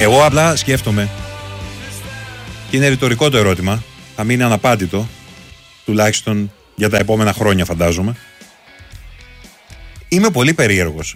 Εγώ απλά σκέφτομαι, και είναι ρητορικό το ερώτημα, θα μείνει αναπάντητο, τουλάχιστον για τα επόμενα χρόνια φαντάζομαι. Είμαι πολύ περίεργος.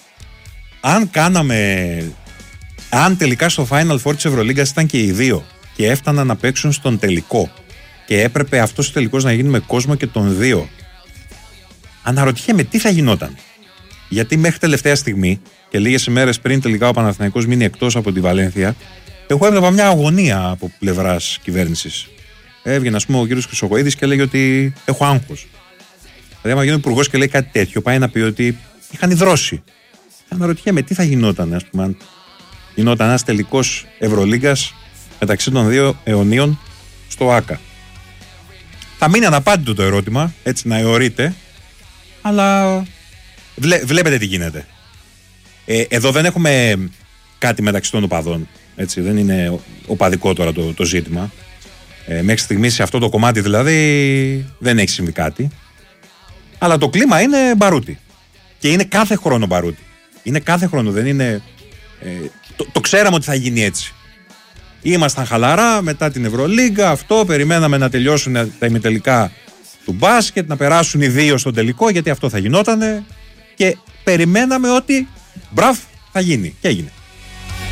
Αν τελικά στο Final Four της Ευρωλίγκας ήταν και οι δύο και έφταναν να παίξουν στον τελικό και έπρεπε αυτός ο τελικός να γίνει με κόσμο και των δύο, αναρωτιέμαι τι θα γινόταν. Γιατί μέχρι τελευταία στιγμή και λίγες ημέρες πριν τελικά ο Παναθηναϊκός μείνει εκτός από τη Βαλένθια, εγώ έβλεπα μια αγωνία από πλευράς κυβέρνησης. Έβγαινε, ας πούμε, ο κύριος Χρυσοχοΐδης και έλεγε ότι έχω άγχος. Δηλαδή, άμα γίνει υπουργός και λέει κάτι τέτοιο, πάει να πει ότι είχαν υδρώσει. Αναρωτιέμαι τι θα γινόταν, ας πούμε, αν γινόταν ένας τελικός Ευρωλίγκας μεταξύ των δύο αιωνίων στο ΆΚΑ. Θα μείνει αναπάντητο το ερώτημα, έτσι να αιωρείται, αλλά βλέπετε τι γίνεται. Εδώ δεν έχουμε κάτι μεταξύ των οπαδών, έτσι, δεν είναι οπαδικό τώρα το ζήτημα. Μέχρι στιγμής σε αυτό το κομμάτι δηλαδή δεν έχει συμβεί κάτι. Αλλά το κλίμα είναι μπαρούτι. Και είναι κάθε χρόνο μπαρούτι. Είναι κάθε χρόνο, δεν είναι... το ξέραμε ότι θα γίνει έτσι. Ήμασταν χαλαρά μετά την Ευρωλίγκα, αυτό, περιμέναμε να τελειώσουν τα ημιτελικά του μπάσκετ, να περάσουν οι δύο στον τελικό, γιατί αυτό θα γινότανε. Και περιμέναμε ότι μπράβο, θα γίνει. Και έγινε.